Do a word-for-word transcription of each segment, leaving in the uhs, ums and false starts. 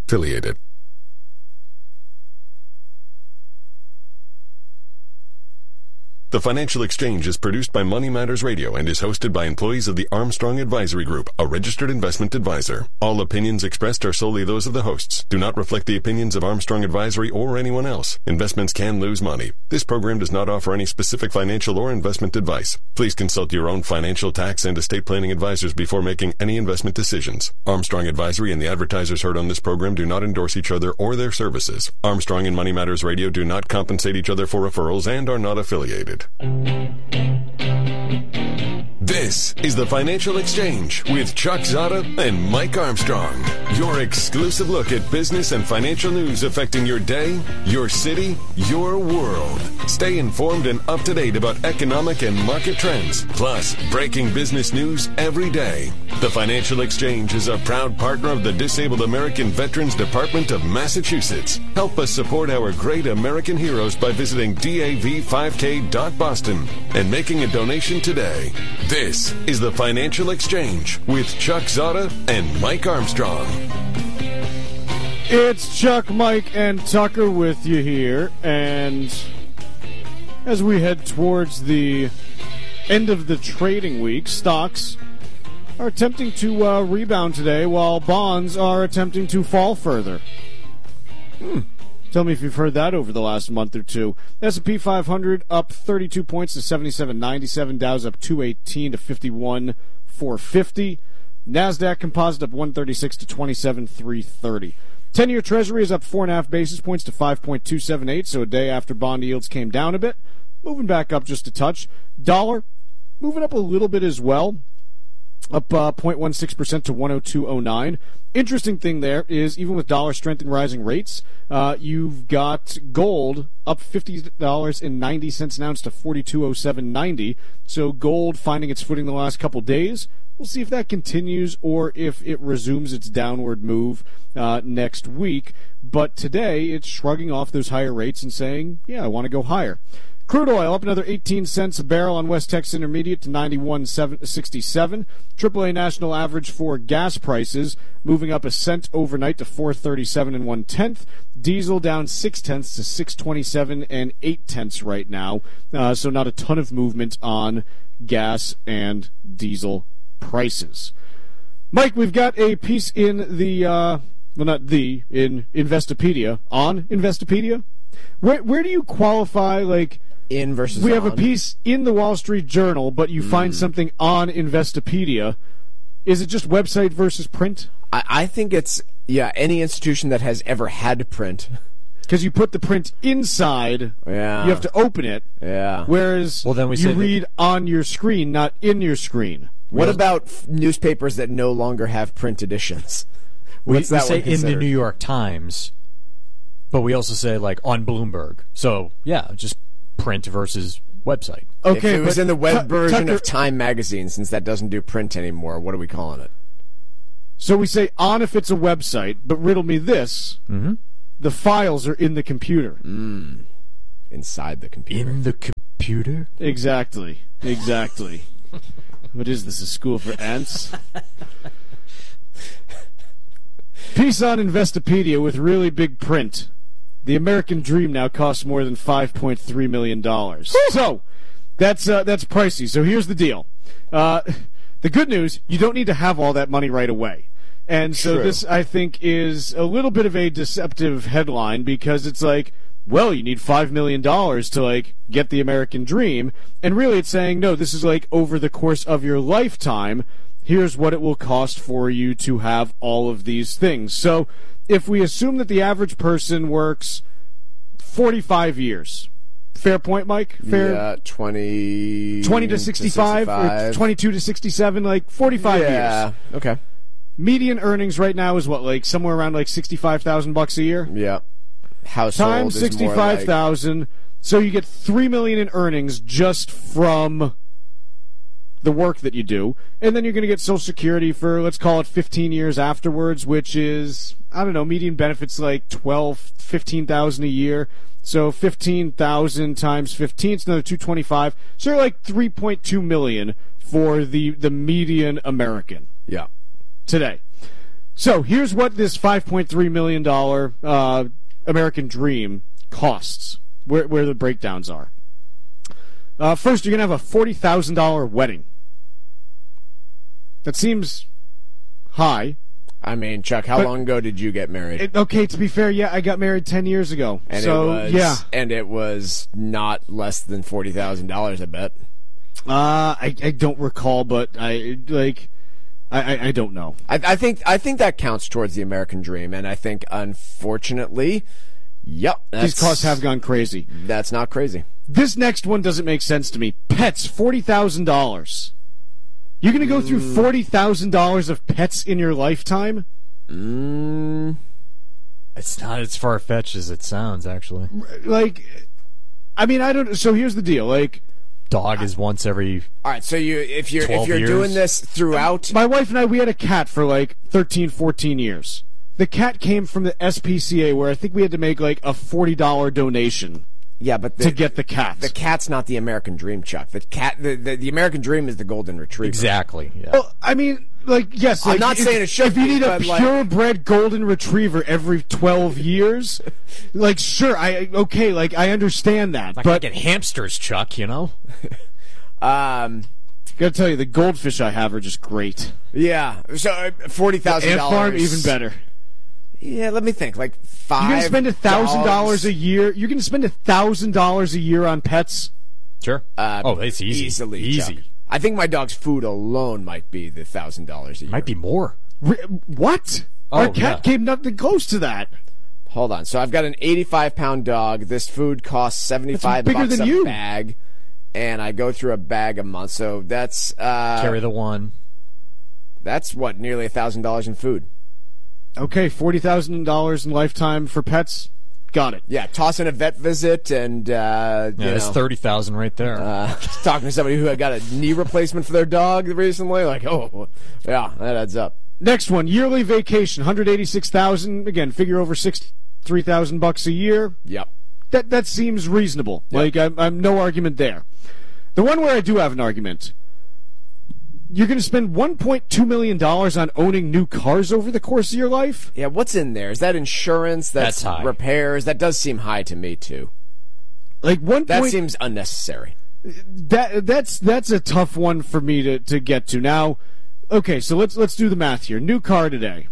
affiliated. The Financial Exchange is produced by Money Matters Radio and is hosted by employees of the Armstrong Advisory Group, a registered investment advisor. All opinions expressed are solely those of the hosts, do not reflect the opinions of Armstrong Advisory or anyone else. Investments can lose money. This program does not offer any specific financial or investment advice. Please consult your own financial, tax, and estate planning advisors before making any investment decisions. Armstrong Advisory and the advertisers heard on this program do not endorse each other or their services. Armstrong and Money Matters Radio do not compensate each other for referrals and are not affiliated. This is the Financial Exchange with Chuck Zada and Mike Armstrong. Your exclusive look at business and financial news affecting your day, your city, your world. Stay informed and up to date about economic and market trends, plus breaking business news every day. The Financial Exchange is a proud partner of the Disabled American Veterans Department of Massachusetts. Help us support our great American heroes by visiting D A V five K dot boston and making a donation today. This is the Financial Exchange with Chuck Zada and Mike Armstrong. It's Chuck, Mike, and Tucker with you here, and as we head towards the end of the trading week, stocks are attempting to uh, rebound today, while bonds are attempting to fall further. Hmm. Tell me if you've heard that over the last month or two. S and P five hundred up thirty-two points to seventy-seven ninety-seven. Dow's up two eighteen to fifty-one four fifty. NASDAQ Composite up one thirty-six to twenty-seven three thirty. ten-year Treasury is up four point five basis points to five point two seven eight, so a day after bond yields came down a bit. Moving back up just a touch. Dollar moving up a little bit as well. Up uh, zero point one six percent to one oh two oh nine. Interesting thing there is, even with dollar strength and rising rates, uh, you've got gold up fifty dollars and ninety cents an ounce to forty-two oh seven ninety. So gold finding its footing the last couple days. We'll see if that continues or if it resumes its downward move uh, next week. But today, it's shrugging off those higher rates and saying, yeah, I want to go higher. Crude oil up another eighteen cents a barrel on West Texas Intermediate to ninety-one sixty-seven. triple A national average for gas prices moving up a cent overnight to four thirty-seven and one tenth. Diesel down six tenths to six twenty-seven and eight tenths right now. Uh, so not a ton of movement on gas and diesel prices. Mike, we've got a piece in the uh, well, not the in Investopedia on Investopedia. Where where do you qualify like? In versus we have on. a piece in the Wall Street Journal, but you mm. find something on Investopedia. Is it just website versus print? I, I think it's, yeah, any institution that has ever had print. Because you put the print inside, yeah. you have to open it, yeah. whereas well, then we you read on your screen, not in your screen. What well, about f- newspapers that no longer have print editions? We, What's that we say one considered? In the New York Times, but we also say, like, on Bloomberg. So, yeah, just print versus website. Okay, if it was in the web T- version Tucker, of Time magazine, since that doesn't do print anymore, what are we calling it? So we say on if it's a website, but riddle me this. Mm-hmm. The files are in the computer. Mm. Inside the computer. In the computer? Exactly. Exactly. What is this, a school for ants? Piece on Investopedia with really big print. The American dream now costs more than five point three million dollars. So, that's uh, that's pricey. So here's the deal. Uh, the good news, you don't need to have all that money right away. And so True. This, I think, is a little bit of a deceptive headline because it's like, well, you need five million dollars to, like, get the American dream. And really it's saying, no, this is, like, over the course of your lifetime, here's what it will cost for you to have all of these things. So if we assume that the average person works forty-five years, fair point, Mike? Fair? Yeah, twenty... twenty to sixty-five, to or twenty-two to sixty-seven, like forty-five yeah. years. Yeah, okay. Median earnings right now is what, like somewhere around like sixty-five thousand bucks a year? Yeah. Household Times is sixty-five thousand, like... so you get three million dollars in earnings just from the work that you do, and then you're going to get Social Security for, let's call it fifteen years afterwards, which is, I don't know, median benefits like twelve, fifteen thousand a year. So fifteen thousand times fifteen, it's another two hundred twenty-five. So you're like three point two million for the, the median American. Yeah. Today. So here's what this five point three million dollars uh, American Dream costs, where, where the breakdowns are. Uh, first, you're going to have a forty thousand dollars wedding. That seems high. I mean, Chuck, how But- long ago did you get married? It, okay, to be fair, yeah, I got married ten years ago. and so, it was, yeah. and it was not less than forty thousand dollars. I bet. Uh, I, I don't recall, but I, like, I, I, I don't know. I, I think I think that counts towards the American dream, and I think unfortunately, yep, that's, These costs have gone crazy. That's not crazy. This next one doesn't make sense to me. Pets, forty thousand dollars. You're going to go through forty thousand dollars of pets in your lifetime? Mm, It's not as far fetched as it sounds. Actually, Like, I mean, I don't. So here's the deal. Like, dog is once every. all right, so you if you're if twelve you're years. doing this throughout, my wife and I, we had a cat for like thirteen, fourteen years. The cat came from the S P C A, where I think we had to make like a forty dollars donation yeah, but the, to get the cat. the cat's not the American dream, Chuck. The cat, the, the, the American dream is the golden retriever. Exactly. Yeah. Well, I mean, like, yes. I'm Like, not if, saying it should If you be, need a but, like- purebred golden retriever every twelve years, like, sure, I okay, like, I understand that, Like but I get hamsters, Chuck. You know. Um, gotta tell you, the goldfish I have are just great. yeah, so uh, forty thousand Ant farm, dollars even better. Yeah, let me think. Like five. You're gonna spend a thousand dollars dogs. a year. You're gonna spend a thousand dollars a year on pets. Sure. Uh, oh, it's easy. Easily, Easy. Chuck. I think my dog's food alone might be the thousand dollars a year. Might be more. Re- what? Oh, Our cat yeah. came nothing close to that. Hold on. So I've got an eighty-five pound dog. This food costs seventy-five That's bigger bucks than a you. bag, and I go through a bag a month. So that's uh, Carry the one. that's what nearly a thousand dollars in food. Okay, forty thousand dollars in lifetime for pets. Got it. Yeah, toss in a vet visit and uh, you Yeah, that's know, thirty thousand right there. uh, talking to somebody who had got a knee replacement for their dog recently. Like, oh, yeah, that adds up. Next one, yearly vacation, one hundred eighty-six thousand. Again, figure over sixty-three thousand bucks a year. Yep. That that seems reasonable. Yep. Like I'm, I'm no argument there. The one where I do have an argument. You're going to spend one point two million dollars on owning new cars over the course of your life? Yeah, what's in there? Is that insurance? That's, That's high. repairs? That does seem high to me too. Like one That point, seems unnecessary. that that's that's a tough one for me to, to get to. Now, okay, so let's let's do the math here. New car today.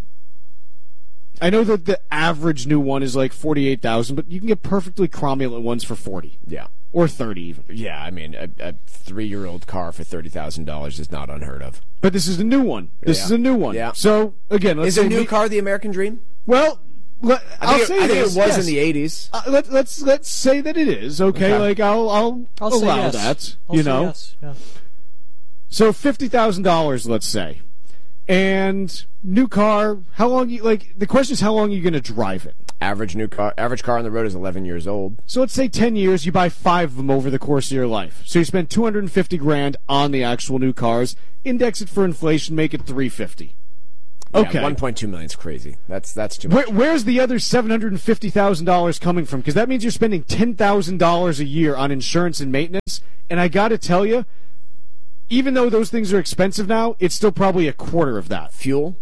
I know that the average new one is like forty-eight thousand, but you can get perfectly cromulent ones for forty Yeah. or thirty even. Yeah, I mean, a, a three-year-old car for thirty thousand dollars is not unheard of. But this is a new one. This Yeah. is a new one. Yeah. So again, let's Is say a new we- car the American dream? Well, let, I I'll think, say it, I think this, it was yes. in the eighties. Uh, let, let's let's say that it is okay. Okay. Like I'll I'll, I'll say allow yes. that. I'll you say know. yes. Yeah. So fifty thousand dollars, let's say, and new car. How long? You, like the question is, how long are you going to drive it? Average new car, average car on the road is eleven years old. So let's say ten years. You buy five of them over the course of your life. So you spend two hundred and fifty grand on the actual new cars. Index it for inflation. Make it three fifty. Okay. Yeah, one point two million is crazy. That's that's too Where, much. where's the other seven hundred and fifty thousand dollars coming from? Because that means you're spending ten thousand dollars a year on insurance and maintenance. And I got to tell you, even though those things are expensive now, it's still probably a quarter of that. Fuel?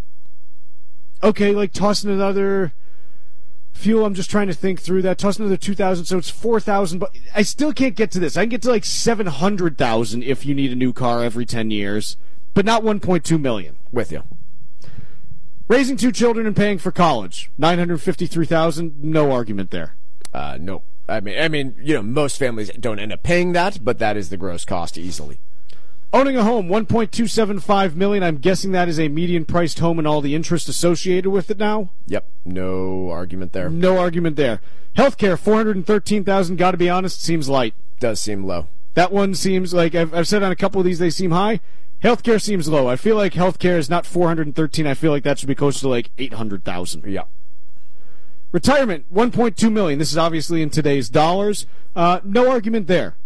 Okay, like tossing another fuel. I'm just trying to think through that. Toss another two thousand, so it's four thousand. But I still can't get to this. I can get to like seven hundred thousand if you need a new car every ten years, but not one point two million. With you. Raising two children and paying for college, nine hundred fifty-three thousand. No argument there. Uh, no. I mean, I mean, you know, most families don't end up paying that, but that is the gross cost easily. Owning a home, one point two seven five million. I'm guessing that is a median-priced home and all the interest associated with it now. Yep. No argument there. No argument there. Healthcare, four hundred thirteen thousand. Got to be honest, seems light. Does seem low. That one seems like I've, I've said on a couple of these they seem high. Healthcare seems low. I feel like healthcare is not four hundred thirteen. I feel like that should be closer to like eight hundred thousand. Yeah. Retirement, one point two million. This is obviously in today's dollars. Uh, no argument there.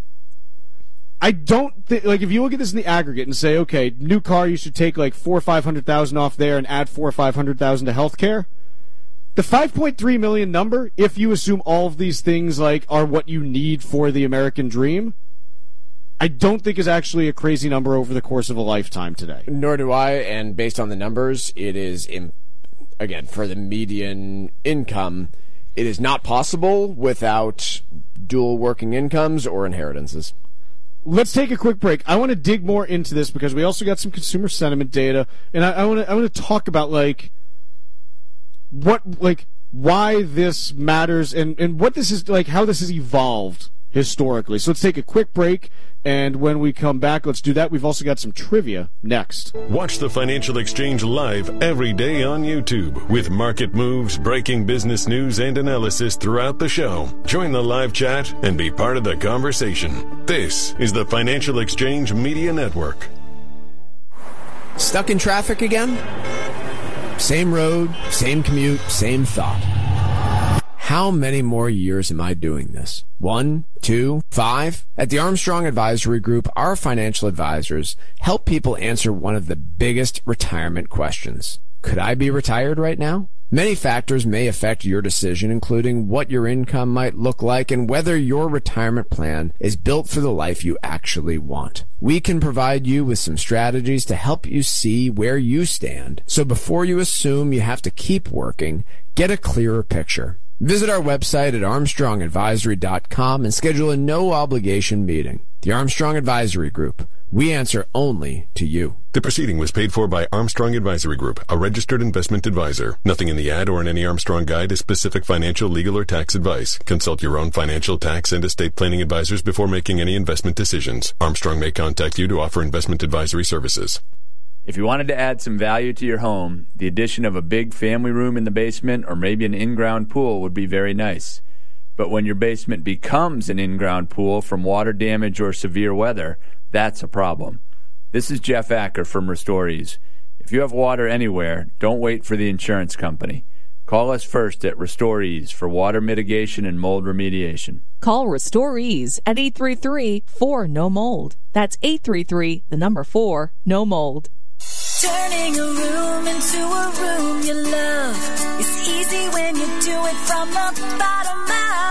I don't think, like, if you look at this in the aggregate and say, okay, new car, you should take like four or five hundred thousand off there and add four or five hundred thousand to healthcare. The five point three million number, if you assume all of these things like are what you need for the American dream, I don't think is actually a crazy number over the course of a lifetime today. Nor do I, and based on the numbers, it is again, for the median income, it is not possible without dual working incomes or inheritances. Let's take a quick break. I want to dig more into this because we also got some consumer sentiment data, and I, I want to I want to talk about like what like why this matters and, and what this is like, how this has evolved historically. So let's take a quick break, and when we come back, let's do that. We've also got some trivia next. Watch the Financial Exchange live every day on YouTube with market moves, breaking business news, and analysis throughout the show. Join the live chat and be part of the conversation. This is the Financial Exchange Media Network. Stuck in traffic again? Same road, same commute, same thought. How many more years am I doing this? One, two, five? At the Armstrong Advisory Group, our financial advisors help people answer one of the biggest retirement questions. Could I be retired right now? Many factors may affect your decision, including what your income might look like and whether your retirement plan is built for the life you actually want. We can provide you with some strategies to help you see where you stand. So before you assume you have to keep working, get a clearer picture. Visit our website at armstrong advisory dot com and schedule a no-obligation meeting. The Armstrong Advisory Group. We answer only to you. The proceeding was paid for by Armstrong Advisory Group, a registered investment advisor. Nothing in the ad or in any Armstrong guide is specific financial, legal, or tax advice. Consult your own financial, tax, and estate planning advisors before making any investment decisions. Armstrong may contact you to offer investment advisory services. If you wanted to add some value to your home, the addition of a big family room in the basement or maybe an in-ground pool would be very nice. But when your basement becomes an in-ground pool from water damage or severe weather, that's a problem. This is Jeff Acker from Restorees. If you have water anywhere, don't wait for the insurance company. Call us first at Restorees for water mitigation and mold remediation. Call Restorees at eight three three, four, N O mold. That's eight three three, the number four, no mold. Turning a room into a room you love. It's easy when you do it from the bottom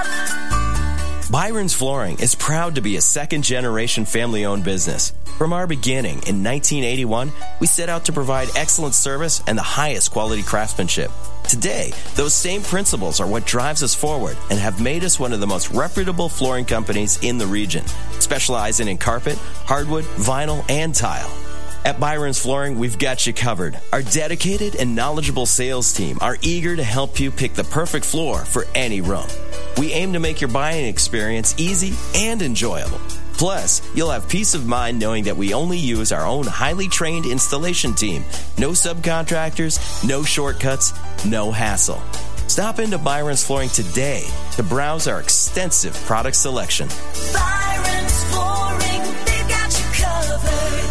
up. Byron's Flooring is proud to be a second-generation family-owned business. From our beginning in nineteen eighty-one, we set out to provide excellent service and the highest quality craftsmanship. Today, those same principles are what drives us forward and have made us one of the most reputable flooring companies in the region, specializing in carpet, hardwood, vinyl, and tile. At Byron's Flooring, we've got you covered. Our dedicated and knowledgeable sales team are eager to help you pick the perfect floor for any room. We aim to make your buying experience easy and enjoyable. Plus, you'll have peace of mind knowing that we only use our own highly trained installation team. No subcontractors, no shortcuts, no hassle. Stop into Byron's Flooring today to browse our extensive product selection. Byron's Flooring, they've got you covered.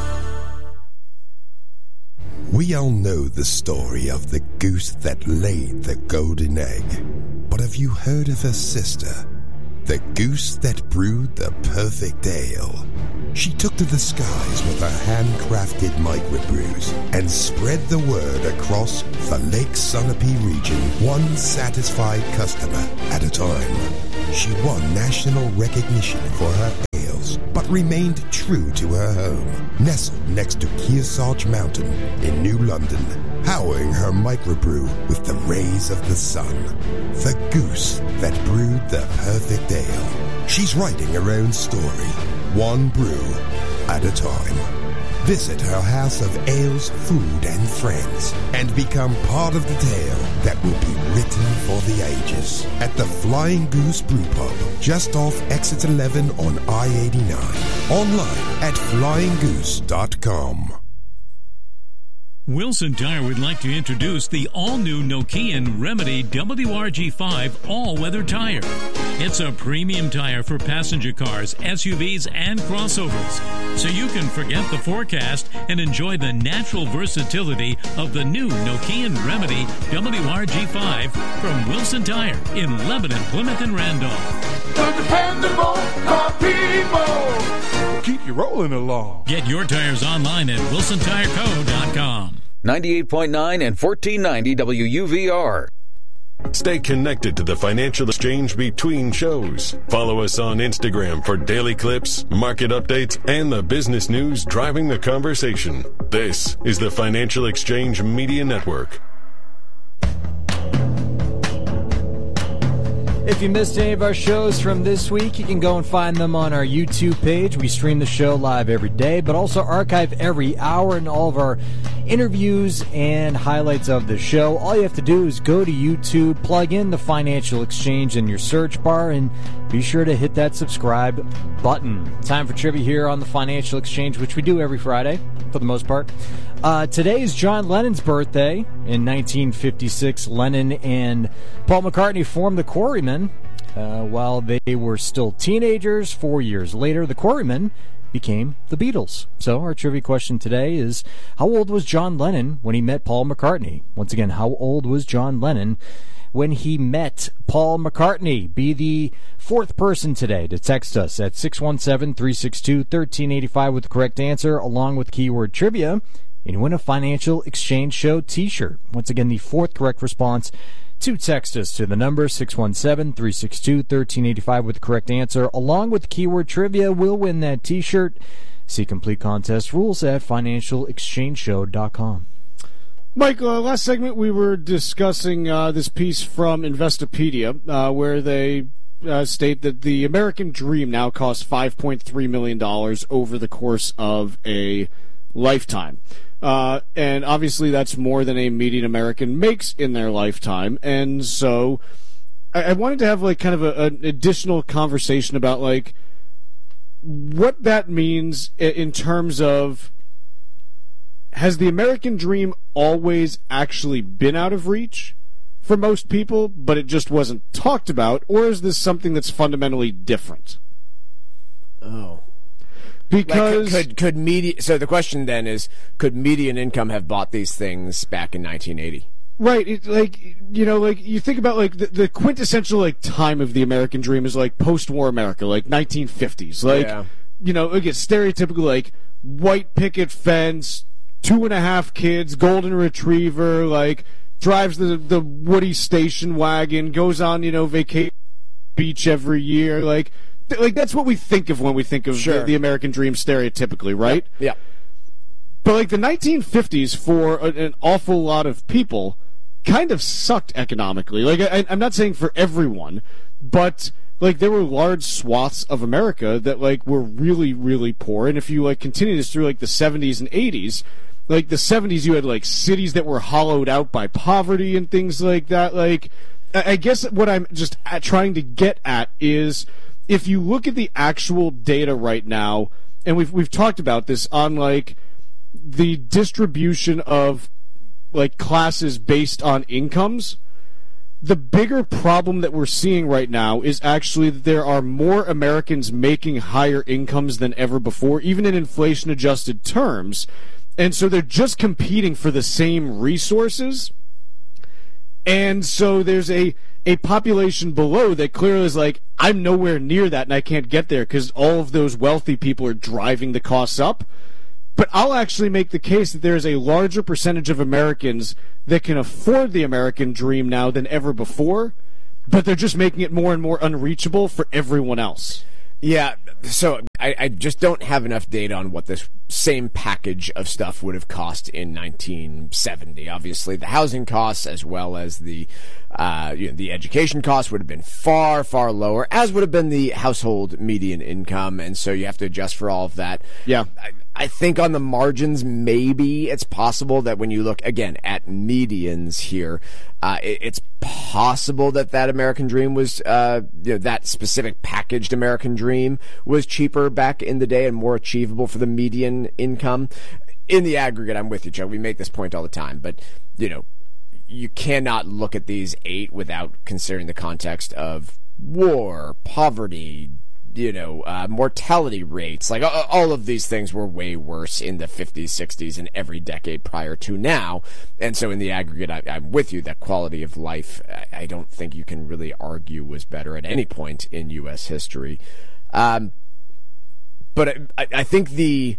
We all know the story of the goose that laid the golden egg. But have you heard of her sister? The goose that brewed the perfect ale. She took to the skies with her handcrafted microbrews and spread the word across the Lake Sunapee region, one satisfied customer at a time. She won national recognition for her ales, but remained true to her home, nestled next to Kearsarge Mountain in New London, powering her microbrew with the rays of the sun. The goose that brewed the perfect ale. She's writing her own story, one brew at a time. Visit her house of ales, food, and friends, and become part of the tale that will be written for the ages at the Flying Goose Brew Pub, just off Exit eleven on I eighty-nine. Online at flying goose dot com. Wilson Tire would like to introduce the all-new Nokian Remedy W R G five all-weather tire. It's a premium tire for passenger cars, S U Vs, and crossovers, so you can forget the forecast and enjoy the natural versatility of the new Nokian Remedy W R G five from Wilson Tire in Lebanon, Plymouth, and Randolph. The dependable car people keep you rolling along. Get your tires online at wilson tire co dot com. ninety-eight point nine and fourteen ninety W U V R. Stay connected to the Financial Exchange between shows. Follow us on Instagram for daily clips, market updates, and the business news driving the conversation. This is the Financial Exchange Media Network. If you missed any of our shows from this week, you can go and find them on our YouTube page. We stream the show live every day, but also archive every hour and all of our interviews and highlights of the show. All you have to do is go to YouTube, plug in the Financial Exchange in your search bar, and be sure to hit that subscribe button. Time for trivia here on the Financial Exchange, which we do every Friday, for the most part. Uh, today is John Lennon's birthday. In nineteen fifty-six, Lennon and Paul McCartney formed the Quarrymen. Uh, while they were still teenagers, four years later, the Quarrymen became the Beatles. So our trivia question today is, how old was John Lennon when he met Paul McCartney? Once again, how old was John Lennon when he met Paul McCartney? Be the fourth person today to text us at six one seven, three six two, one three eight five with the correct answer, along with keyword trivia, and win a Financial Exchange Show t-shirt. Once again, the fourth correct response to text us to the number six one seven, three six two, one three eight five with the correct answer, along with keyword trivia, will win that t-shirt. See complete contest rules at financial exchange show dot com. Mike, uh, last segment we were discussing uh, this piece from Investopedia uh, where they uh, state that the American dream now costs five point three million dollars over the course of a lifetime. Uh, and obviously that's more than a median American makes in their lifetime. And so I, I wanted to have like kind of a, an additional conversation about like what that means in, in terms of, has the American dream always actually been out of reach for most people, but it just wasn't talked about, or is this something that's fundamentally different? Oh. Because like could, could could media so the question then is, could median income have bought these things back in nineteen eighty? Right, it, like you know, like you think about like the, the quintessential like time of the American dream is like post-war America, like nineteen fifties, like yeah. you know, like it's stereotypical like white picket fence, two and a half kids, golden retriever, like drives the the Woody station wagon, goes on you know vacation beach every year, like. Like that's what we think of when we think of sure. the, the American dream stereotypically, right? Yeah. But like the nineteen fifties for a, an awful lot of people kind of sucked economically. Like I, I'm not saying for everyone, but like there were large swaths of America that like were really, really poor. And if you like continue this through like the seventies and eighties, like the seventies you had like cities that were hollowed out by poverty and things like that. Like I guess what I'm just at, trying to get at is, if you look at the actual data right now, and we've we've talked about this on like the distribution of like classes based on incomes, the bigger problem that we're seeing right now is actually that there are more Americans making higher incomes than ever before, even in inflation adjusted terms. And so they're just competing for the same resources. And so there's a a population below that clearly is like, I'm nowhere near that and I can't get there because all of those wealthy people are driving the costs up. But I'll actually make the case that there's a larger percentage of Americans that can afford the American dream now than ever before, but they're just making it more and more unreachable for everyone else. Yeah, so I, I just don't have enough data on what this same package of stuff would have cost in nineteen seventy. Obviously, the housing costs as well as the uh, you know, the education costs would have been far, far lower, as would have been the household median income, and so you have to adjust for all of that. Yeah. I, I think on the margins, maybe it's possible that when you look, again, at medians here, uh, it, it's possible that that American dream was, uh, you know, that specific packaged American dream was cheaper back in the day and more achievable for the median income. In the aggregate, I'm with you, Joe. We make this point all the time, but, you know, you cannot look at these eight without considering the context of war, poverty, you know, uh, mortality rates. Like, uh, all of these things were way worse in the fifties, sixties, and every decade prior to now. And so in the aggregate, I, I'm with you that quality of life, I, I don't think you can really argue was better at any point in U S history. Um, but I, I think the,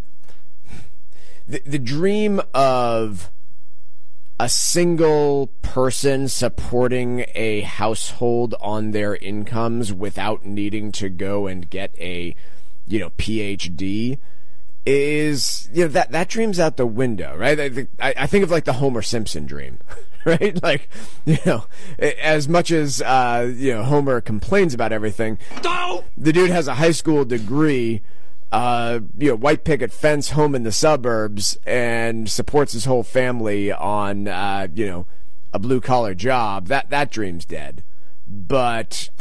the the dream of a single person supporting a household on their incomes without needing to go and get a, you know, P H D is, you know, that, that dream's out the window, right? I, I think of like the Homer Simpson dream, right? Like, you know, as much as, uh, you know, Homer complains about everything, the dude has a high school degree, uh, you know, white picket fence home in the suburbs, and supports his whole family on, uh, you know, a blue-collar job. That, that dream's dead. But,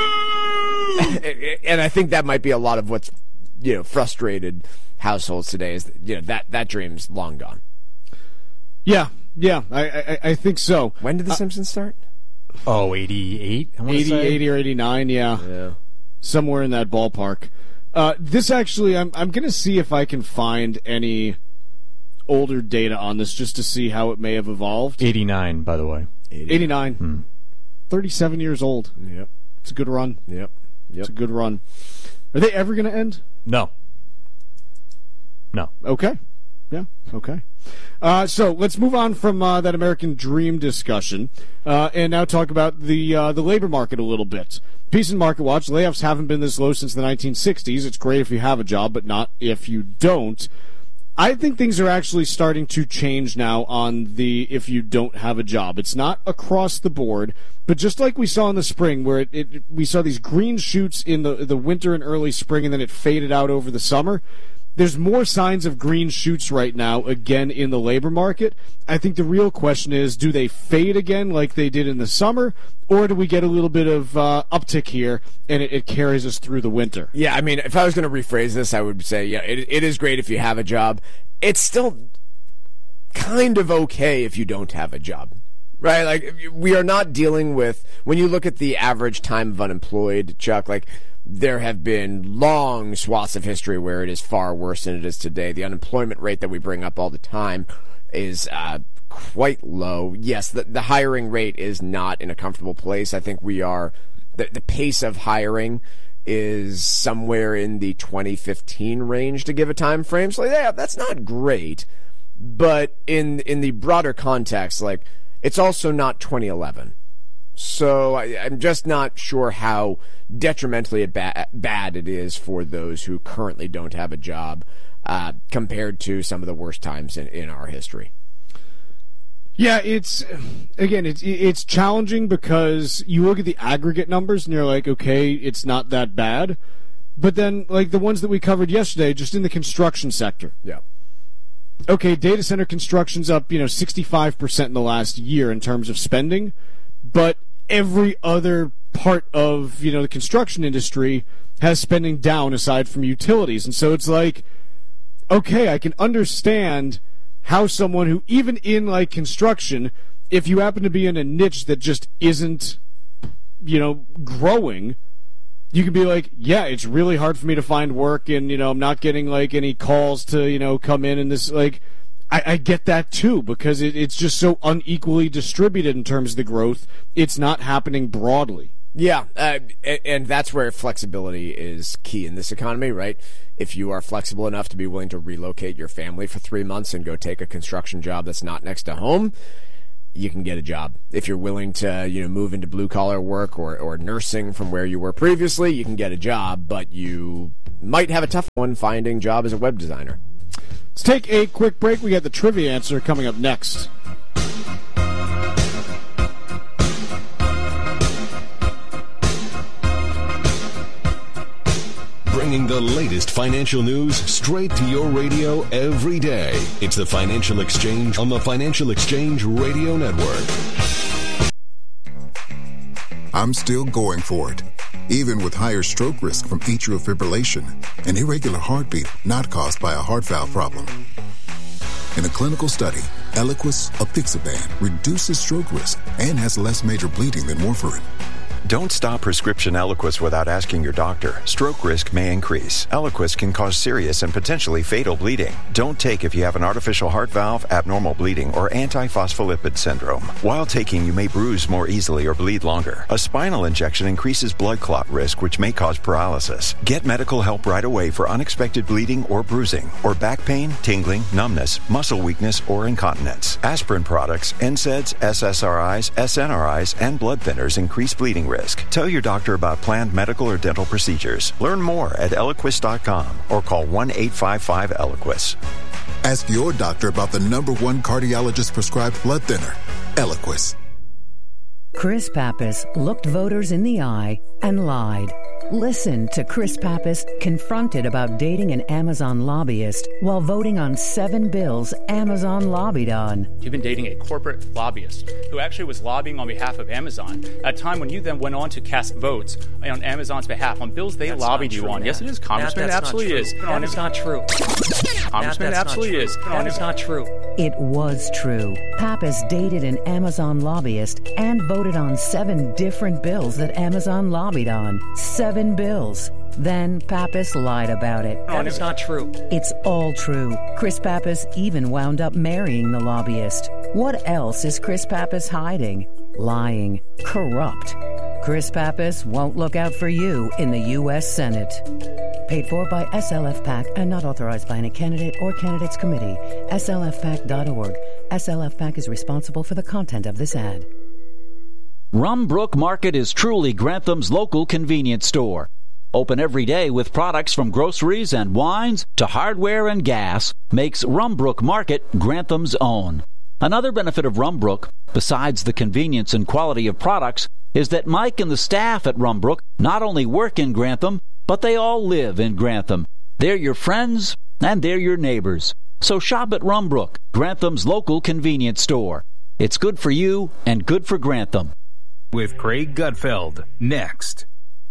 and I think that might be a lot of what's, you know, frustrated households today is, you know, that, that dream's long gone. Yeah, yeah, I, I, I think so. When did The uh, Simpsons start? Oh, eighty-eight? I eighty, eighty or eighty-nine, yeah. Yeah. Somewhere in that ballpark. Uh, this actually, I'm I'm going to see if I can find any older data on this just to see how it may have evolved. eighty-nine, by the way. eighty-nine. Hmm. thirty-seven years old. Yep. It's a good run. Yep. Yep. It's a good run. Are they ever going to end? No. No. Okay. Yeah, okay. Uh, so let's move on from uh, that American dream discussion uh, and now talk about the uh, the labor market a little bit. Piece in Market Watch, layoffs haven't been this low since the nineteen sixties. It's great if you have a job, but not if you don't. I think things are actually starting to change now on the if you don't have a job. It's not across the board, but just like we saw in the spring where it, it we saw these green shoots in the the winter and early spring and then it faded out over the summer. There's more signs of green shoots right now, again, in the labor market. I think the real question is, do they fade again like they did in the summer, or do we get a little bit of uh, uptick here and it, it carries us through the winter? Yeah, I mean, if I was going to rephrase this, I would say, yeah, it, it is great if you have a job. It's still kind of okay if you don't have a job. Right? Like, we are not dealing with, when you look at the average time of unemployed, Chuck, like, there have been long swaths of history where it is far worse than it is today. The unemployment rate that we bring up all the time is uh, quite low. Yes, the, the hiring rate is not in a comfortable place. I think we are, the, the pace of hiring is somewhere in the twenty fifteen range, to give a time frame. So, yeah, that's not great. But in in the broader context, like, it's also not twenty eleven. So I, I'm just not sure how detrimentally ba- bad it is for those who currently don't have a job uh, compared to some of the worst times in, in our history. Yeah, it's, again, it's it's challenging because you look at the aggregate numbers and you're like, okay, it's not that bad. But then, like the ones that we covered yesterday, just in the construction sector. Yeah. Okay, data center construction's up, you know, sixty-five percent in the last year in terms of spending, but every other part of, you know, the construction industry has spending down aside from utilities. And so it's like, okay, I can understand how someone who, even in, like, construction, if you happen to be in a niche that just isn't, you know, growing, you can be like, yeah, it's really hard for me to find work and, you know, I'm not getting, like, any calls to, you know, come in and this, like, I, I get that too because it, it's just so unequally distributed in terms of the growth. It's not happening broadly. Yeah, uh, and that's where flexibility is key in this economy, right? If you are flexible enough to be willing to relocate your family for three months and go take a construction job that's not next to home, you can get a job. If you're willing to, you know, move into blue-collar work or, or nursing from where you were previously, you can get a job, but you might have a tough one finding a job as a web designer. Let's take a quick break. We got the trivia answer coming up next. Bringing the latest financial news straight to your radio every day. It's the Financial Exchange on the Financial Exchange Radio Network. I'm still going for it, even with higher stroke risk from atrial fibrillation, an irregular heartbeat not caused by a heart valve problem. In a clinical study, Eliquis apixaban reduces stroke risk and has less major bleeding than warfarin. Don't stop prescription Eliquis without asking your doctor. Stroke risk may increase. Eliquis can cause serious and potentially fatal bleeding. Don't take if you have an artificial heart valve, abnormal bleeding, or antiphospholipid syndrome. While taking, you may bruise more easily or bleed longer. A spinal injection increases blood clot risk, which may cause paralysis. Get medical help right away for unexpected bleeding or bruising, or back pain, tingling, numbness, muscle weakness, or incontinence. Aspirin products, N SAIDs, S S R Is, S N R Is, and blood thinners increase bleeding risk. Tell your doctor about planned medical or dental procedures. Learn more at Eliquis dot com or call one eight five five Eliquis. Ask your doctor about the number one cardiologist prescribed blood thinner, Eloquist. Chris Pappas looked voters in the eye and lied. Listen to Chris Pappas confronted about dating an Amazon lobbyist while voting on seven bills Amazon lobbied on. You've been dating a corporate lobbyist who actually was lobbying on behalf of Amazon at a time when you then went on to cast votes on Amazon's behalf on bills they that's lobbied you true, on. Matt. Yes, it is, Congressman. Matt, it absolutely not is. That is not true. Congressman, it absolutely is. That is not true. It was true. Pappas dated an Amazon lobbyist and voted on seven different bills that Amazon lobbied on. Seven bills. Then Pappas lied about it. That is not true. It's all true. Chris Pappas even wound up marrying the lobbyist. What else is Chris Pappas hiding? Lying. Corrupt. Chris Pappas won't look out for you in the U S Senate. Paid for by S L F PAC and not authorized by any candidate or candidates committee. S L F pac dot org. S L F PAC is responsible for the content of this ad. Rumbrook Market is truly Grantham's local convenience store. Open every day with products from groceries and wines to hardware and gas makes Rumbrook Market Grantham's own. Another benefit of Rumbrook, besides the convenience and quality of products, is that Mike and the staff at Rumbrook not only work in Grantham, but they all live in Grantham. They're your friends and they're your neighbors. So shop at Rumbrook, Grantham's local convenience store. It's good for you and good for Grantham. With Craig Gutfeld, next.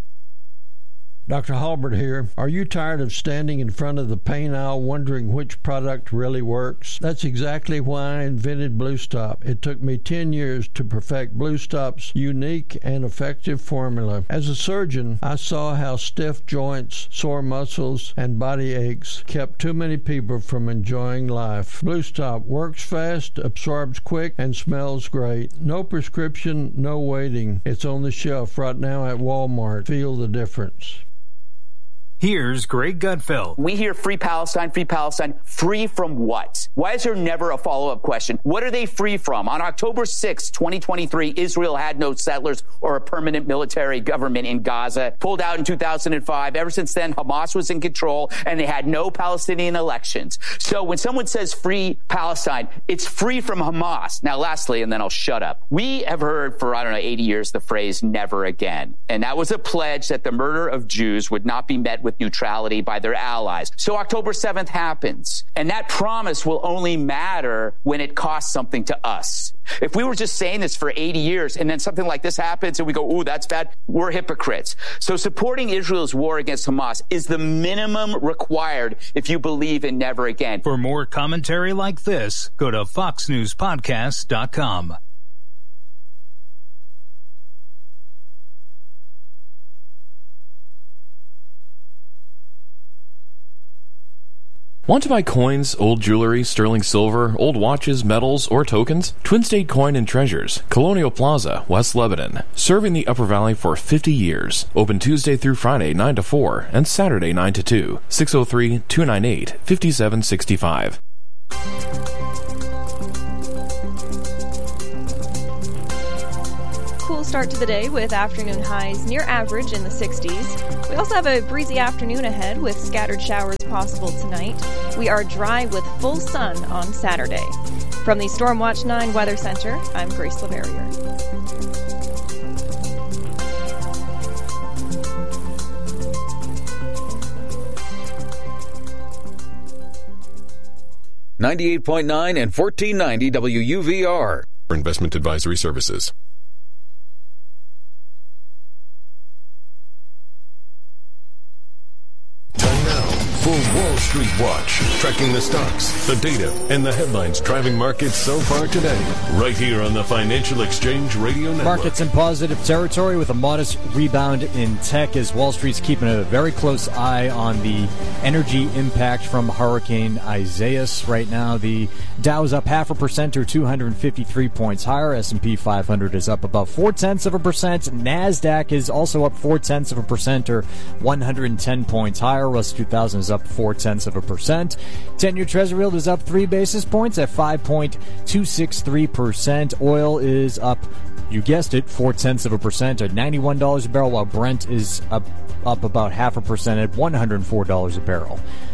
Doctor Halbert here. Are you tired of standing in front of the pain aisle wondering which product really works? That's exactly why I invented Blue Stop. It took me ten years to perfect Blue Stop's unique and effective formula. As a surgeon, I saw how stiff joints, sore muscles, and body aches kept too many people from enjoying life. Blue Stop works fast, absorbs quick, and smells great. No prescription, no waiting. It's on the shelf right now at Walmart. Feel the difference. Here's Greg Gutfeld. We hear free Palestine, free Palestine. Free from what? Why is there never a follow-up question? What are they free from? On October sixth, twenty twenty-three, Israel had no settlers or a permanent military government in Gaza. Pulled out in two thousand five. Ever since then, Hamas was in control, and they had no Palestinian elections. So when someone says free Palestine, it's free from Hamas. Now, lastly, and then I'll shut up. We have heard for, I don't know, eighty years the phrase never again. And that was a pledge that the murder of Jews would not be met with with neutrality by their allies. So October seventh happens, and that promise will only matter when it costs something to us. If we were just saying this for eighty years and then something like this happens and we go, ooh, that's bad, we're hypocrites. So supporting Israel's war against Hamas is the minimum required if you believe in never again. For more commentary like this, go to fox news podcast dot com. Want to buy coins, old jewelry, sterling silver, old watches, medals, or tokens? Twin State Coin and Treasures, Colonial Plaza, West Lebanon. Serving the Upper Valley for fifty years. Open Tuesday through Friday, nine to four, and Saturday, nine to two. six oh three, two nine eight, five seven six five. Cool start to the day with afternoon highs near average in the sixties. We also have a breezy afternoon ahead with scattered showers possible tonight. We are dry with full sun on Saturday. From the Stormwatch nine Weather Center, I'm Grace LaVerrier. ninety-eight point nine and fourteen ninety W U V R. For investment advisory services. Time now for Wall Street Watch, tracking the stocks, the data, and the headlines driving markets so far today. Right here on the Financial Exchange Radio Network. Markets in positive territory with a modest rebound in tech as Wall Street's keeping a very close eye on the energy impact from Hurricane Isaias. Right now, the Dow's up half a percent or two hundred fifty-three points higher. S and P five hundred is up about four-tenths of a percent. NASDAQ is also up four-tenths of a percent or one hundred ten points higher. Russell two thousand is up four-tenths of a percent. ten-year Treasury yield is up three basis points at five point two six three percent. Oil is up, you guessed it, four-tenths of a percent at ninety-one dollars a barrel, while Brent is up, up about half a percent at one hundred four dollars a barrel.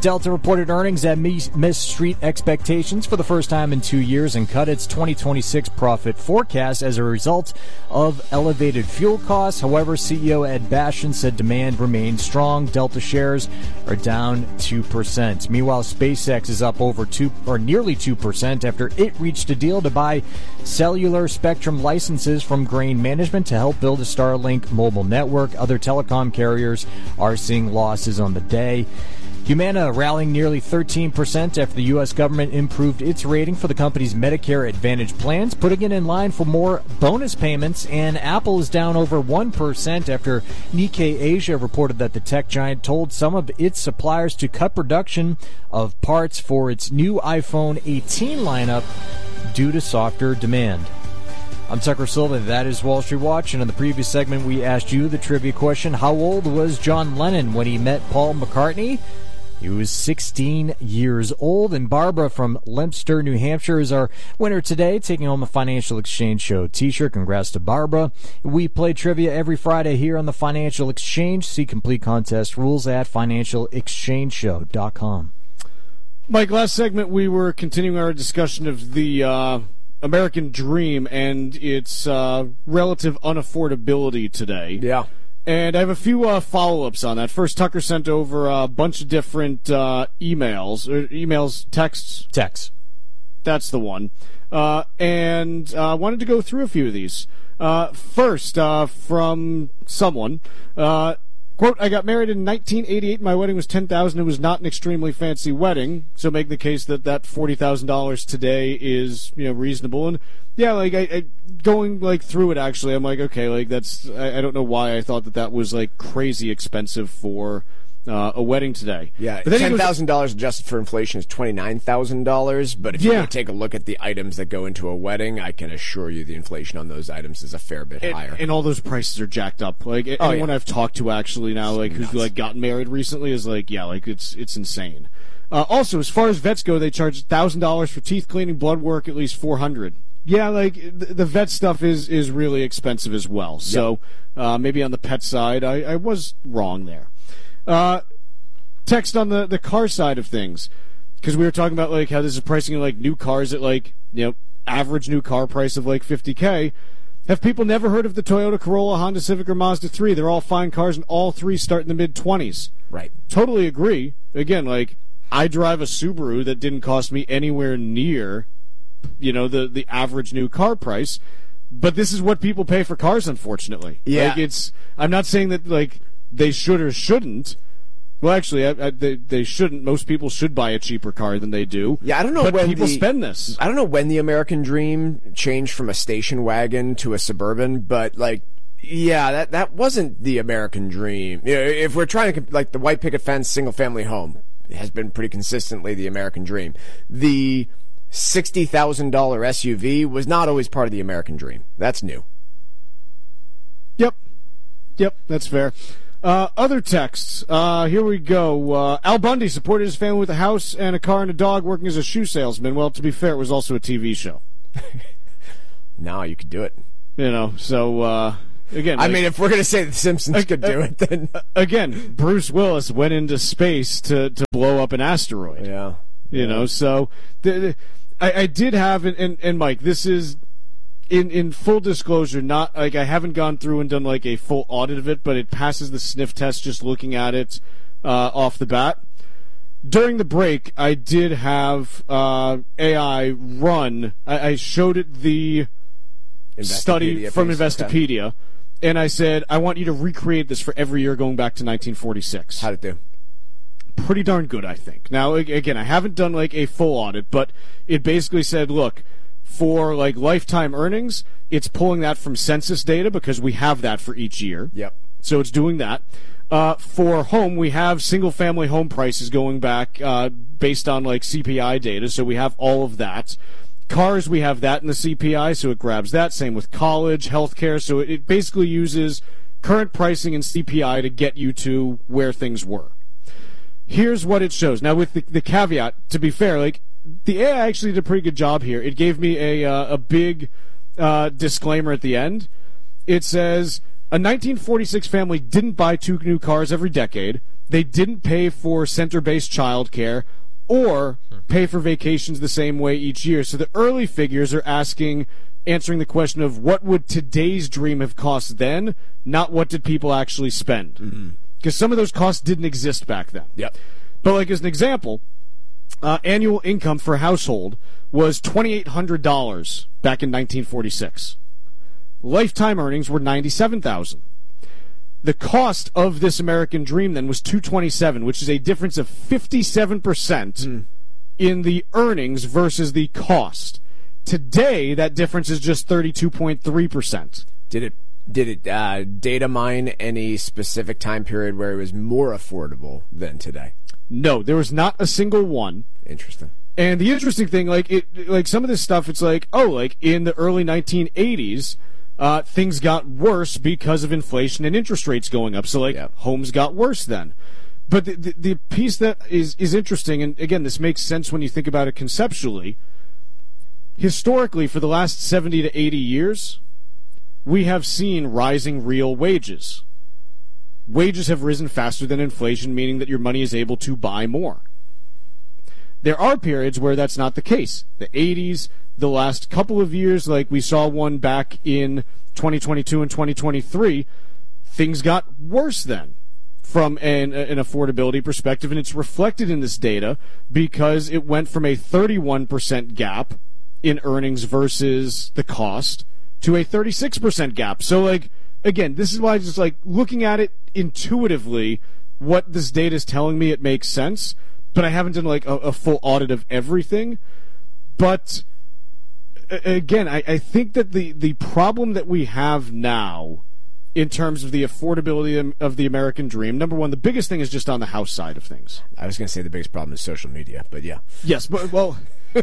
Delta reported earnings that missed street expectations for the first time in two years and cut its twenty twenty-six profit forecast as a result of elevated fuel costs. However, C E O Ed Bastian said demand remains strong. Delta shares are down two percent. Meanwhile, SpaceX is up over two or nearly two percent after it reached a deal to buy cellular spectrum licenses from Grain Management to help build a Starlink mobile network. Other telecom carriers are seeing losses on the day. Humana rallying nearly thirteen percent after the U S government improved its rating for the company's Medicare Advantage plans, putting it in line for more bonus payments. And Apple is down over one percent after Nikkei Asia reported that the tech giant told some of its suppliers to cut production of parts for its new iPhone eighteen lineup due to softer demand. I'm Tucker Silva. That is Wall Street Watch. And in the previous segment, we asked you the trivia question: how old was John Lennon when he met Paul McCartney? He was sixteen years old. And Barbara from Leominster, New Hampshire, is our winner today, taking home a Financial Exchange Show t-shirt. Congrats to Barbara. We play trivia every Friday here on the Financial Exchange. See complete contest rules at financial exchange show dot com. Mike, last segment we were continuing our discussion of the uh, American dream and its uh, relative unaffordability today. Yeah. And I have a few uh, follow-ups on that. First, Tucker sent over a bunch of different uh, emails, or emails, texts. Texts. That's the one. Uh, and I uh, wanted to go through a few of these. Uh, first, uh, from someone, uh, quote, I got married in nineteen eighty-eight. My wedding was ten thousand dollars. It was not an extremely fancy wedding. So make the case that that forty thousand dollars today is, you know, reasonable. And yeah, like I, I going like through it, actually, I'm like, okay, like that's, I, I don't know why I thought that that was like crazy expensive for uh, a wedding today. Yeah, ten thousand dollars adjusted for inflation is twenty-nine thousand dollars. But if you yeah. take a look at the items that go into a wedding, I can assure you the inflation on those items is a fair bit and, higher. And all those prices are jacked up. Like oh, anyone yeah. I've talked to actually now, like who's like gotten married recently, is like, yeah, like it's it's insane. Uh, also, as far as vets go, they charge one thousand dollars for teeth cleaning, blood work, at least four hundred dollars. Yeah, like the, the vet stuff is, is really expensive as well. So uh, maybe on the pet side, I, I was wrong there. Uh, text on the, the car side of things, because we were talking about like how this is pricing like new cars at like, you know, average new car price of like fifty K. Have people never heard of the Toyota Corolla, Honda Civic, or Mazda three? They're all fine cars, and all three start in the mid twenties. Right. Totally agree. Again, like I drive a Subaru that didn't cost me anywhere near, you know, the, the average new car price, but this is what people pay for cars, unfortunately. Yeah. Like it's, I'm not saying that, like, they should or shouldn't. Well, actually, I, I, they, they shouldn't. Most people should buy a cheaper car than they do. Yeah, I don't know but when people the, spend this. I don't know when the American dream changed from a station wagon to a Suburban, but, like, yeah, that, that wasn't the American dream. You know, if we're trying to, like, the white picket fence, single-family home has been pretty consistently the American dream. The sixty thousand dollars S U V was not always part of the American dream. That's new. Yep. Yep, that's fair. Uh, other texts. Uh, here we go. Uh, Al Bundy supported his family with a house and a car and a dog working as a shoe salesman. Well, to be fair, it was also a T V show. No, you could do it. You know, so, uh, again. I like, mean, if we're going to say The Simpsons uh, could do uh, it, then. Again, Bruce Willis went into space to, to blow up an asteroid. Yeah. You yeah. know, so the, the, I, I did have, and, and, and Mike, this is in, in full disclosure, not like I haven't gone through and done like a full audit of it, but it passes the sniff test just looking at it uh, off the bat. During the break, I did have uh, A I run, I, I showed it the study from piece. Investopedia, okay. and I said, I want you to recreate this for every year going back to nineteen forty-six. How'd it do? Pretty darn good, I think. Now, again, I haven't done like a full audit, but it basically said, look, for like lifetime earnings, it's pulling that from census data because we have that for each year. Yep. So it's doing that. Uh, for home, we have single-family home prices going back uh, based on like C P I data, so we have all of that. Cars, we have that in the C P I, so it grabs that. Same with college, healthcare, so it, it basically uses current pricing and C P I to get you to where things were. Here's what it shows. Now, with the, the caveat, to be fair, like the A I actually did a pretty good job here. It gave me a uh, a big uh, disclaimer at the end. It says a nineteen forty-six family didn't buy two new cars every decade. They didn't pay for center-based childcare or pay for vacations the same way each year. So the early figures are asking, answering the question of what would today's dream have cost then, not what did people actually spend. Because mm-hmm. some of those costs didn't exist back then. Yep. But like as an example, uh, annual income for a household was twenty-eight hundred dollars back in nineteen forty-six. Lifetime earnings were ninety-seven thousand dollars. The cost of this American dream then was two hundred twenty-seven dollars, which is a difference of fifty-seven percent mm. in the earnings versus the cost. Today, that difference is just thirty-two point three percent. Did it did it uh, data mine any specific time period where it was more affordable than today? No, there was not a single one. Interesting. And the interesting thing, like it, like some of this stuff, it's like, oh, like in the early nineteen eighties, uh, things got worse because of inflation and interest rates going up. So, like, yep. homes got worse then. But the, the the piece that is is interesting, and again, this makes sense when you think about it conceptually. Historically, for the last seventy to eighty years, we have seen rising real wages. Wages have risen faster than inflation, meaning that your money is able to buy more. There are periods where that's not the case. The eighties, the last couple of years, like we saw one back in twenty twenty-two and twenty twenty-three, things got worse then from an, an affordability perspective, and it's reflected in this data because it went from a thirty-one percent gap in earnings versus the cost to a thirty-six percent gap. So, like, again, this is why I just, like, looking at it intuitively, what this data is telling me, it makes sense, but I haven't done, like, a, a full audit of everything. But, again, I, I think that the, the problem that we have now in terms of the affordability of the American dream, number one, the biggest thing is just on the house side of things. I was going to say the biggest problem is social media, but yeah. Yes, but, well...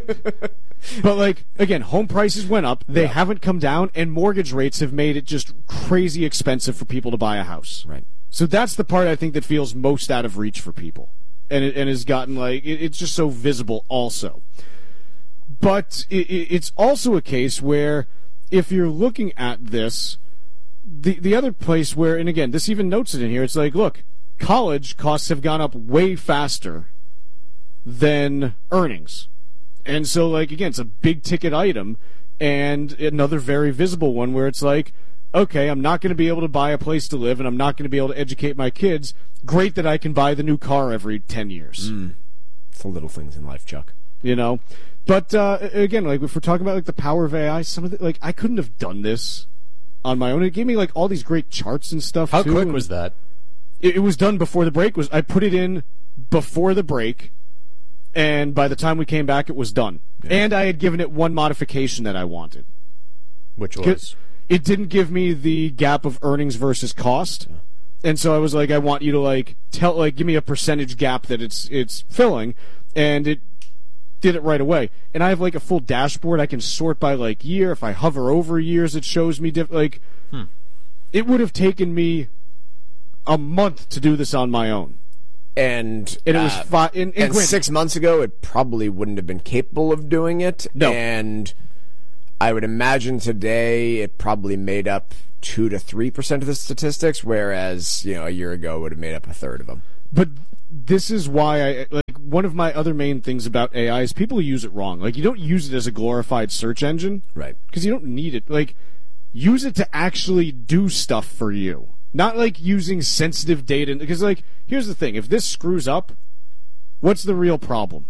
But, like, again, home prices went up. They yeah. haven't come down, and mortgage rates have made it just crazy expensive for people to buy a house. Right. So that's the part I think that feels most out of reach for people, and it, and has gotten, like, it, it's just so visible also. But it, it's also a case where if you're looking at this, the the other place where, and again, this even notes it in here, it's like, look, college costs have gone up way faster than earnings. And so, like, again, it's a big-ticket item, and another very visible one where it's like, okay, I'm not going to be able to buy a place to live, and I'm not going to be able to educate my kids. Great that I can buy the new car every ten years. Mm. It's the little things in life, Chuck. You know? But, uh, again, like, if we're talking about, like, the power of A I, some of the, like, I couldn't have done this on my own. It gave me, like, all these great charts and stuff, How too. quick was that? It, it was done before the break. Was I put it in before the break, and by the time we came back, it was done. Yeah. And I had given it one modification that I wanted. Which was? It didn't give me the gap of earnings versus cost. Yeah. And so I was like, I want you to, like, tell, like, give me a percentage gap that it's it's filling. And it did it right away. And I have, like, a full dashboard. I can sort by, like, year. If I hover over years, it shows me, diff- like, hmm. it would have taken me a month to do this on my own. And, and it was uh, fi- and, and, and six months ago, it probably wouldn't have been capable of doing it. No. And I would imagine today it probably made up two to three percent of the statistics, whereas, you know, a year ago it would have made up a third of them. But this is why I like one of my other main things about A I is people use it wrong. Like, you don't use it as a glorified search engine, right? Because you don't need it. Like, use it to actually do stuff for you. Not like using sensitive data, because, like, here's the thing. If this screws up, what's the real problem?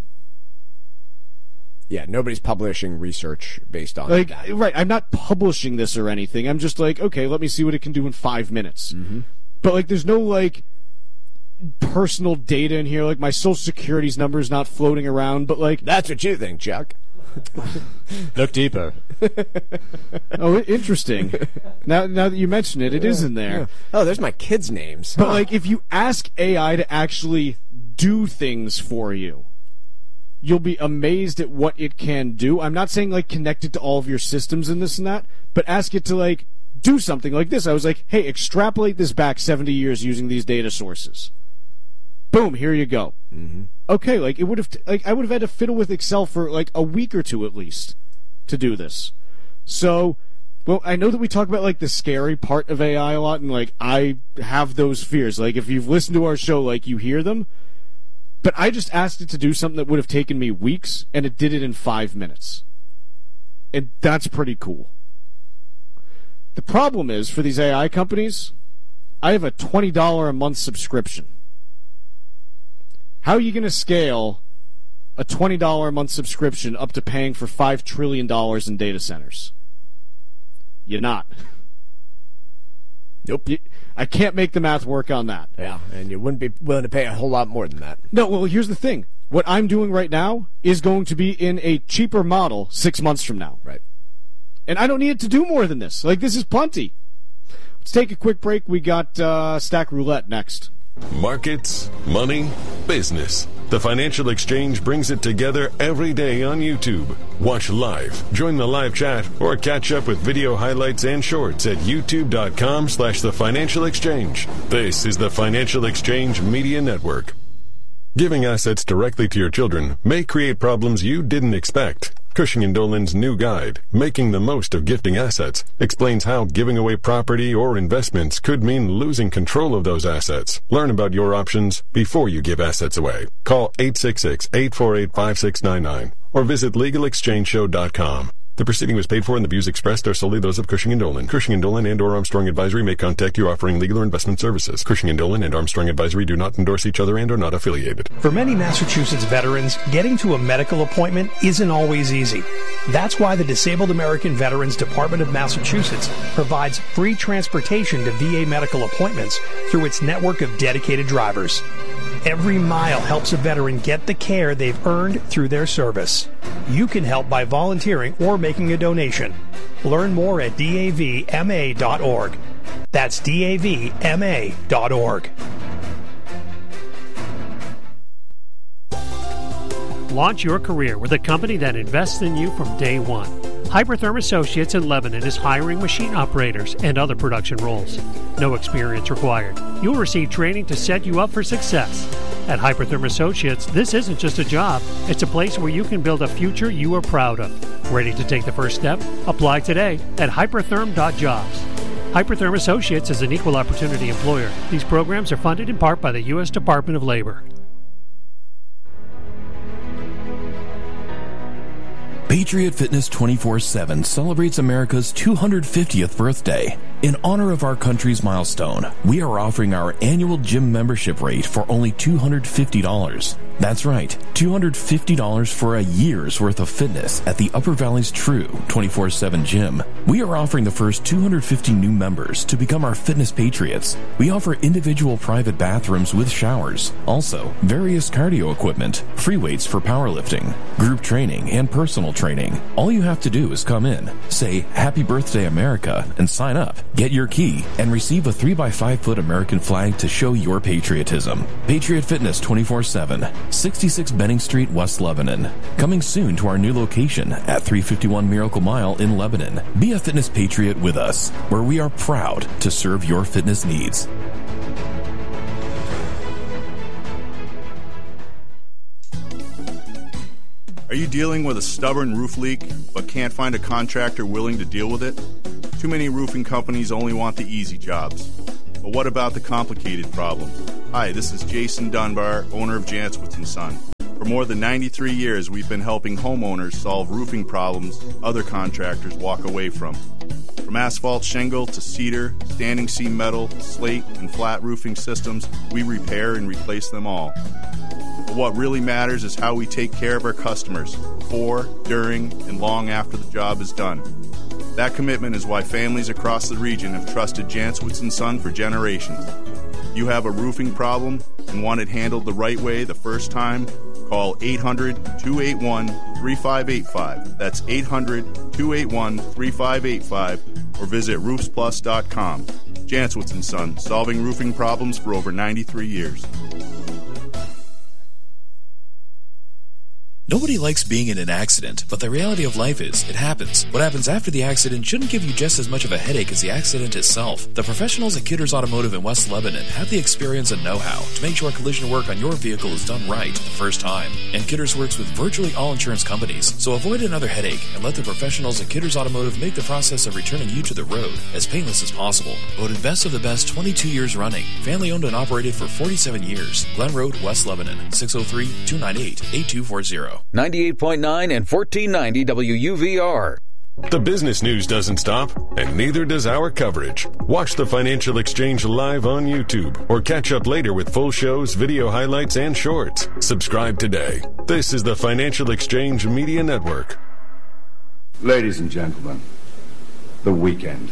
Yeah, nobody's publishing research based on like, that. Right, I'm not publishing this or anything. I'm just like, okay, let me see what it can do in five minutes. Mm-hmm. But, like, there's no, like, personal data in here. Like, my Social Security's number is not floating around, but, like... That's what you think, Chuck. Look deeper. Oh, interesting. Now, now that you mention it, it yeah, is in there. Yeah. Oh, there's my kids' names. But huh. like, if you ask A I to actually do things for you, you'll be amazed at what it can do. I'm not saying like connect it to all of your systems and this and that, but ask it to like do something like this. I was like, hey, extrapolate this back seventy years using these data sources. Boom, here you go. Mm-hmm. Okay, like it would have, t- like I would have had to fiddle with Excel for like a week or two at least to do this. So, Well, I know that we talk about, like, the scary part of A I a lot, and, like, I have those fears. Like, if you've listened to our show, like, you hear them. But I just asked it to do something that would have taken me weeks, and it did it in five minutes. And that's pretty cool. The problem is, for these A I companies, I have a twenty dollars a month subscription. How are you going to scale a twenty dollars a month subscription up to paying for five trillion dollars in data centers? You're not. Nope. You, I can't make the math work on that. Yeah, and you wouldn't be willing to pay a whole lot more than that. No, well, here's the thing. What I'm doing right now is going to be in a cheaper model six months from now. Right. And I don't need it to do more than this. Like, this is plenty. Let's take a quick break. We got uh, Stack Roulette next. Markets, money, business. The Financial Exchange brings it together every day on YouTube. Watch live, join the live chat, or catch up with video highlights and shorts at youtube.com slash the Financial Exchange. This is the Financial Exchange Media Network. Giving assets directly to your children may create problems you didn't expect. Cushing and Dolan's new guide, Making the Most of Gifting Assets, explains how giving away property or investments could mean losing control of those assets. Learn about your options before you give assets away. Call eight six six, eight four eight, five six nine nine or visit legal exchange show dot com. The proceeding was paid for and the views expressed are solely those of Cushing and Dolan. Cushing and Dolan and or Armstrong Advisory may contact you offering legal or investment services. Cushing and Dolan and Armstrong Advisory do not endorse each other and are not affiliated. For many Massachusetts veterans, getting to a medical appointment isn't always easy. That's why the Disabled American Veterans Department of Massachusetts provides free transportation to V A medical appointments through its network of dedicated drivers. Every mile helps a veteran get the care they've earned through their service. You can help by volunteering or making a donation. Learn more at D A V M A dot org. That's D A V M A dot org. Launch your career with a company that invests in you from day one. Hypertherm Associates in Lebanon is hiring machine operators and other production roles. No experience required. You'll receive training to set you up for success. At Hypertherm Associates, this isn't just a job. It's a place where you can build a future you are proud of. Ready to take the first step? Apply today at hypertherm dot jobs. Hypertherm Associates is an equal opportunity employer. These programs are funded in part by the U S Department of Labor. Patriot Fitness twenty-four seven celebrates America's two hundred fiftieth birthday. In honor of our country's milestone, we are offering our annual gym membership rate for only two hundred fifty dollars. That's right, two hundred fifty dollars for a year's worth of fitness at the Upper Valley's true twenty-four seven gym. We are offering the first two hundred fifty new members to become our fitness patriots. We offer individual private bathrooms with showers, also various cardio equipment, free weights for powerlifting, group training, and personal training. All you have to do is come in, say Happy Birthday America, and sign up. Get your key and receive a three by five foot American flag to show your patriotism. Patriot Fitness twenty-four seven, sixty-six Benning Street, West Lebanon. Coming soon to our new location at three fifty-one Miracle Mile in Lebanon. Be a fitness patriot with us, where we are proud to serve your fitness needs. Are you dealing with a stubborn roof leak but can't find a contractor willing to deal with it? Too many roofing companies only want the easy jobs. But what about the complicated problems? Hi, this is Jason Dunbar, owner of Jantzwitz and Son. For more than ninety-three years, we've been helping homeowners solve roofing problems other contractors walk away from. From asphalt shingle to cedar, standing seam metal, slate, and flat roofing systems, we repair and replace them all. But what really matters is how we take care of our customers before, during, and long after the job is done. That commitment is why families across the region have trusted Jantzwitz and Son for generations. You have a roofing problem and want it handled the right way the first time? Call eight hundred, two eight one, three five eight five. That's eight hundred, two eight one, three five eight five or visit roofs plus dot com. Jantzwitz and Son, solving roofing problems for over ninety-three years. Nobody likes being in an accident, but the reality of life is, it happens. What happens after the accident shouldn't give you just as much of a headache as the accident itself. The professionals at Kidders Automotive in West Lebanon have the experience and know-how to make sure collision work on your vehicle is done right the first time. And Kidders works with virtually all insurance companies, so avoid another headache and let the professionals at Kidders Automotive make the process of returning you to the road as painless as possible. Voted best of the best twenty-two years running. Family owned and operated for forty-seven years. Glen Road, West Lebanon, six oh three, two nine eight, eight two four zero. ninety-eight point nine and fourteen ninety W U V R. The business news doesn't stop, and neither does our coverage. Watch the Financial Exchange live on YouTube, or catch up later with full shows, video highlights, and shorts. Subscribe today. This is the Financial Exchange Media Network. Ladies and gentlemen, the weekend.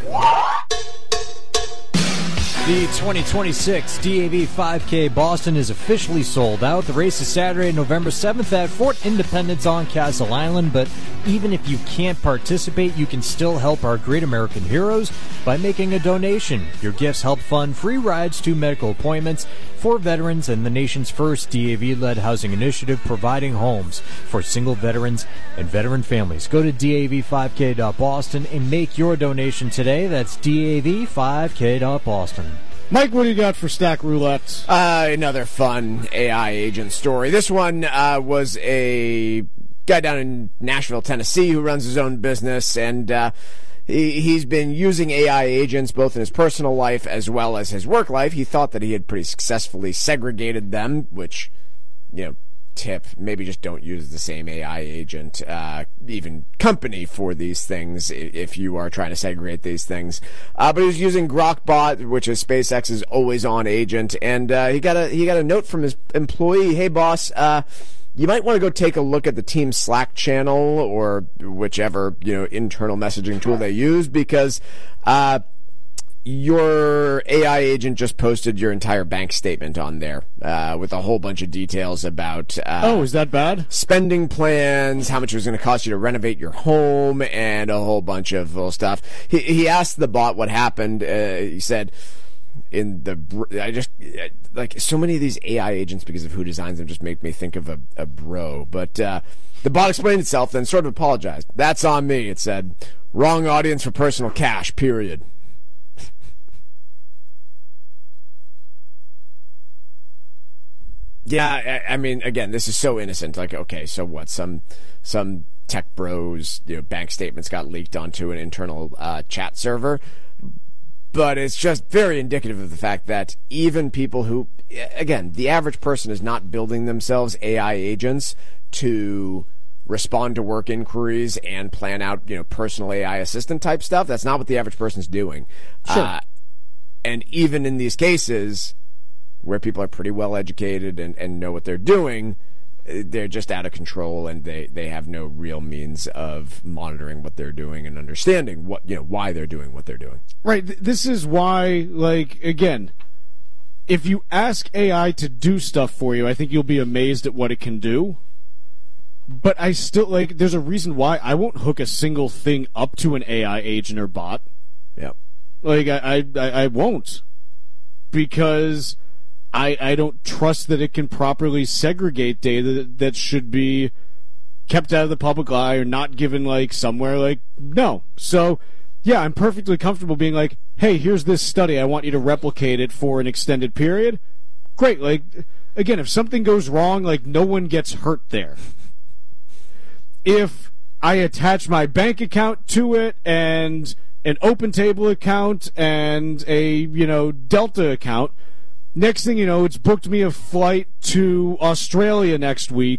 The twenty twenty-six D A V five K Boston is officially sold out. The race is Saturday, November seventh at Fort Independence on Castle Island, but even if you can't participate, you can still help our great American heroes by making a donation. Your gifts help fund free rides to medical appointments for veterans and the nation's first D A V-led housing initiative providing homes for single veterans and veteran families. Go to D A V five K dot Boston and make your donation today. That's D A V five K dot Boston. Mike, what do you got for Stack Roulette? Uh, another fun A I agent story. This one uh, was a guy down in Nashville, Tennessee, who runs his own business, and uh, he, he's been using A I agents both in his personal life as well as his work life. He thought that he had pretty successfully segregated them, which, you know, tip, maybe just don't use the same A I agent, uh, even company for these things if you are trying to segregate these things. Uh, but he was using GrokBot, which is SpaceX's always-on agent, and uh, he got a he got a note from his employee, hey boss, uh, you might want to go take a look at the team Slack channel or whichever, you know, internal messaging tool they use, because uh, your A I agent just posted your entire bank statement on there uh, with a whole bunch of details about uh, oh, is that bad? Spending plans, how much it was going to cost you to renovate your home, and a whole bunch of little stuff. He, he asked the bot what happened. Uh, he said, in the I just like so many of these A I agents, because of who designs them, just make me think of a, a bro. But uh, the bot explained itself, then sort of apologized. That's on me, it said. Wrong audience for personal cash, period. Yeah, I, I mean, again, this is so innocent. Like, okay, so what? Some some tech bros, you know, bank statements got leaked onto an internal uh, chat server. But it's just very indicative of the fact that even people who, again, the average person is not building themselves A I agents to respond to work inquiries and plan out, you know, personal A I assistant type stuff. That's not what the average person's doing. Sure. Uh, and even in these cases where people are pretty well educated and, and know what they're doing, they're just out of control, and they, they have no real means of monitoring what they're doing and understanding what, you know, why they're doing what they're doing. Right. This is why, like, again, if you ask A I to do stuff for you, I think you'll be amazed at what it can do. But I still, like, there's a reason why I won't hook a single thing up to an A I agent or bot. Yep. Like, I, I, I won't. Because I, I don't trust that it can properly segregate data that, that should be kept out of the public eye or not given, like, somewhere. Like, no. So, yeah, I'm perfectly comfortable being like, hey, here's this study. I want you to replicate it for an extended period. Great. Like, again, if something goes wrong, like, no one gets hurt there. If I attach my bank account to it and an OpenTable account and a, you know, Delta account, next thing you know, it's booked me a flight to Australia next week,